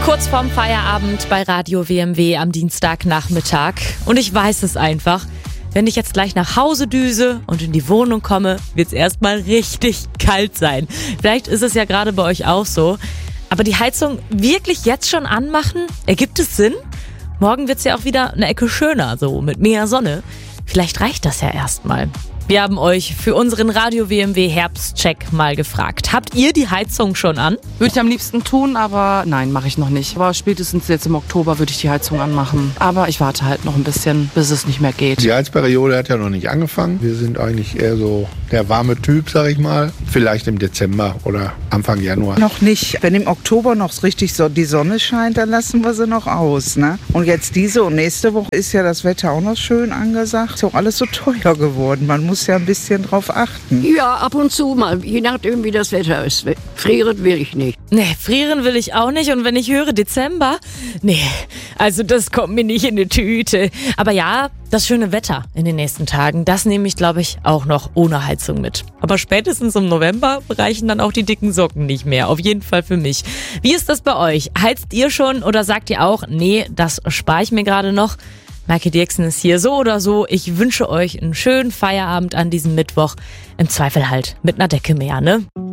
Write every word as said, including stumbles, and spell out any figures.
Kurz vorm Feierabend bei Radio W M W am Dienstagnachmittag. Und ich weiß es einfach. Wenn ich jetzt gleich nach Hause düse und in die Wohnung komme, wird es erstmal richtig kalt sein. Vielleicht ist es ja gerade bei euch auch so. Aber die Heizung wirklich jetzt schon anmachen? Ergibt es Sinn? Morgen wird es ja auch wieder eine Ecke schöner, so mit mehr Sonne. Vielleicht reicht das ja erstmal. Wir haben euch für unseren Radio W M W Herbstcheck mal gefragt. Habt ihr die Heizung schon an? Würde ich am liebsten tun, aber nein, mache ich noch nicht. Aber spätestens jetzt im Oktober würde ich die Heizung anmachen. Aber ich warte halt noch ein bisschen, bis es nicht mehr geht. Die Heizperiode hat ja noch nicht angefangen. Wir sind eigentlich eher so der warme Typ, sag ich mal. Vielleicht im Dezember oder Anfang Januar. Noch nicht. Wenn im Oktober noch richtig so die Sonne scheint, dann lassen wir sie noch aus. Ne? Und jetzt diese und nächste Woche ist ja das Wetter auch noch schön angesagt. Ist auch alles so teuer geworden. Man muss ja ein bisschen drauf achten. Ja, ab und zu mal, je nachdem wie das Wetter ist. Frieren will ich nicht. Nee, frieren will ich auch nicht. Und wenn ich höre Dezember, nee, also das kommt mir nicht in die Tüte. Aber ja, das schöne Wetter in den nächsten Tagen, das nehme ich, glaube ich, auch noch ohne Heizung mit. Aber spätestens im November reichen dann auch die dicken Socken nicht mehr. Auf jeden Fall für mich. Wie ist das bei euch? Heizt ihr schon oder sagt ihr auch, nee, das spare ich mir gerade noch? Maike Dirksen ist hier. So oder so, ich wünsche euch einen schönen Feierabend an diesem Mittwoch. Im Zweifel halt mit einer Decke mehr, ne?